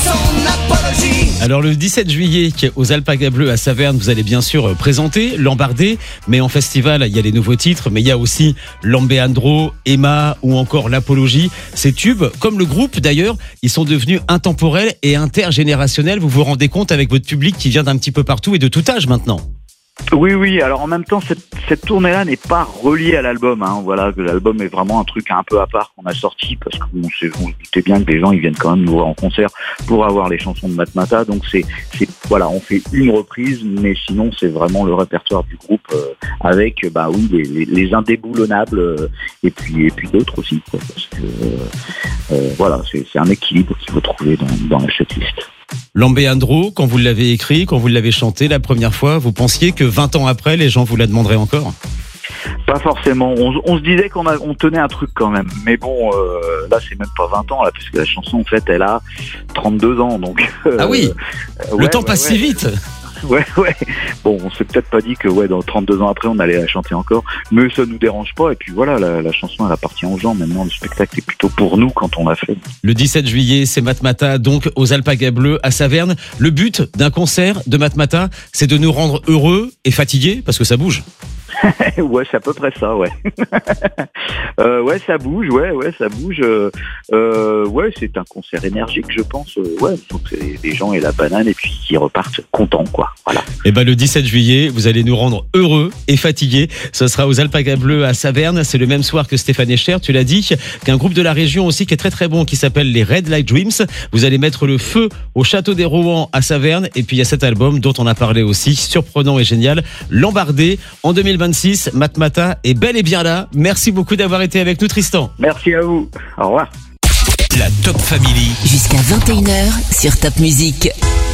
son apologie. Alors le 17 juillet, aux Alpagas Bleus à Saverne, vous allez bien sûr présenter Lambardé, mais en festival, il y a les nouveaux titres, mais il y a aussi Lambeandro, Emma ou encore l'Apologie. Ces tubes, comme le groupe d'ailleurs, ils sont devenus intemporels et intergénérationnels. Vous vous rendez compte avec votre public qui vient d'un petit peu partout et de tout âge maintenant. Oui. Alors en même temps, cette tournée-là n'est pas reliée à l'album. Voilà, que l'album est vraiment un truc un peu à part qu'on a sorti parce qu'on se doutait bien que les gens ils viennent quand même nous voir en concert pour avoir les chansons de Matmata. Donc voilà, on fait une reprise, mais sinon c'est vraiment le répertoire du groupe avec les indéboulonnables et puis d'autres aussi. Quoi, parce que voilà, c'est un équilibre qu'il faut trouver dans la setlist. Lambeandro, quand vous l'avez écrit, quand vous l'avez chanté la première fois, vous pensiez que 20 ans après, les gens vous la demanderaient encore ? Pas forcément. On se disait qu'on tenait un truc quand même. Mais bon, là, c'est même pas 20 ans, là, puisque la chanson, en fait, elle a 32 ans. Donc, ah oui, le temps passe si vite. Ouais. Bon, on s'est peut-être pas dit que dans 32 ans après, on allait la chanter encore. Mais ça nous dérange pas. Et puis voilà, la chanson, elle appartient aux gens. Maintenant, le spectacle est plutôt pour nous quand on l'a fait. Le 17 juillet, c'est Matmata, donc aux Alpagas Bleus à Saverne. Le but d'un concert de Matmata, c'est de nous rendre heureux et fatigués, parce que ça bouge. Ouais, c'est à peu près ça, ouais. Ça bouge, ça bouge. C'est un concert énergique, je pense. Donc les gens aient la banane et puis qu'ils repartent contents, quoi. Voilà. Et le 17 juillet, vous allez nous rendre heureux et fatigués. Ce sera aux Alpagas Bleus à Saverne. C'est le même soir que Stéphane Echer, tu l'as dit, qu'un groupe de la région aussi qui est très très bon, qui s'appelle les Red Light Dreams. Vous allez mettre le feu au Château des Rohan à Saverne. Et puis il y a cet album dont on a parlé aussi, surprenant et génial, Lambardé en 2026. Matmata est bel et bien là. Merci beaucoup d'avoir été avec nous, Tristan. Merci à vous. Au revoir. La Top Family. Jusqu'à 21h sur Top Music.